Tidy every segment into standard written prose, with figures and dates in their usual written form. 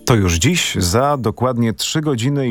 To już dziś za dokładnie 3 godziny i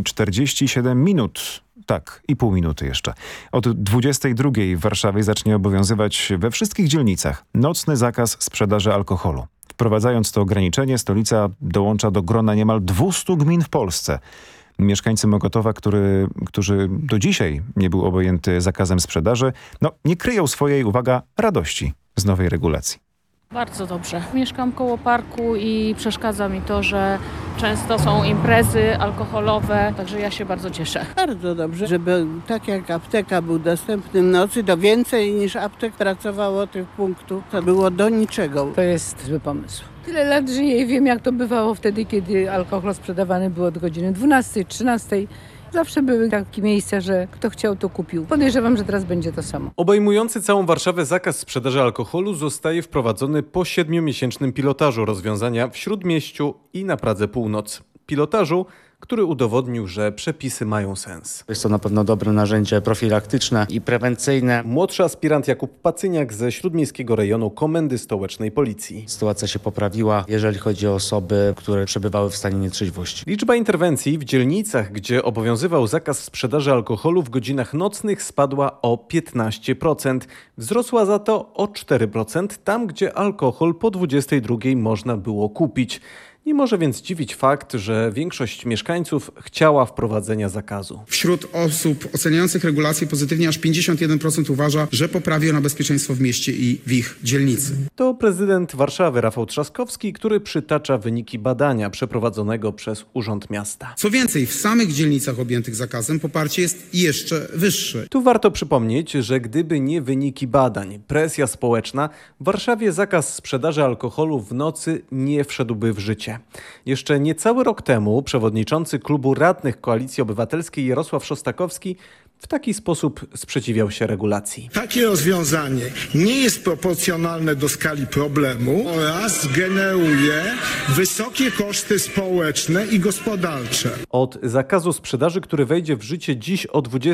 47 minut. Tak, i pół minuty jeszcze. Od 22 w Warszawie zacznie obowiązywać we wszystkich dzielnicach nocny zakaz sprzedaży alkoholu. Wprowadzając to ograniczenie, stolica dołącza do grona niemal 200 gmin w Polsce. Mieszkańcy Mokotowa, którzy do dzisiaj nie był obojęty zakazem sprzedaży, nie kryją swojej, uwaga, radości z nowej regulacji. Bardzo dobrze. Mieszkam koło parku i przeszkadza mi to, że często są imprezy alkoholowe, także ja się bardzo cieszę. Bardzo dobrze, żeby tak jak apteka był dostępny w nocy, to więcej niż aptek pracowało tych punktów. To było do niczego. To jest zły pomysł. Tyle lat żyję i wiem, jak to bywało wtedy, kiedy alkohol sprzedawany był od godziny 12, 13. Zawsze były takie miejsca, że kto chciał, to kupił. Podejrzewam, że teraz będzie to samo. Obejmujący całą Warszawę zakaz sprzedaży alkoholu zostaje wprowadzony po 7-miesięcznym pilotażu rozwiązania w Śródmieściu i na Pradze Północ. Pilotażu, który udowodnił, że przepisy mają sens. Jest to na pewno dobre narzędzie profilaktyczne i prewencyjne. Młodszy aspirant Jakub Pacyniak ze Śródmiejskiego Rejonu Komendy Stołecznej Policji. Sytuacja się poprawiła, jeżeli chodzi o osoby, które przebywały w stanie nietrzeźwości. Liczba interwencji w dzielnicach, gdzie obowiązywał zakaz sprzedaży alkoholu w godzinach nocnych, spadła o 15%. Wzrosła za to o 4% tam, gdzie alkohol po 22 można było kupić. Nie może więc dziwić fakt, że większość mieszkańców chciała wprowadzenia zakazu. Wśród osób oceniających regulację pozytywnie aż 51% uważa, że poprawi ona bezpieczeństwo w mieście i w ich dzielnicy. To prezydent Warszawy Rafał Trzaskowski, który przytacza wyniki badania przeprowadzonego przez Urząd Miasta. Co więcej, w samych dzielnicach objętych zakazem poparcie jest jeszcze wyższe. Tu warto przypomnieć, że gdyby nie wyniki badań, presja społeczna, w Warszawie zakaz sprzedaży alkoholu w nocy nie wszedłby w życie. Jeszcze niecały rok temu przewodniczący klubu radnych Koalicji Obywatelskiej Jarosław Szostakowski w taki sposób sprzeciwiał się regulacji. Takie rozwiązanie nie jest proporcjonalne do skali problemu oraz generuje wysokie koszty społeczne i gospodarcze. Od zakazu sprzedaży, który wejdzie w życie dziś o 20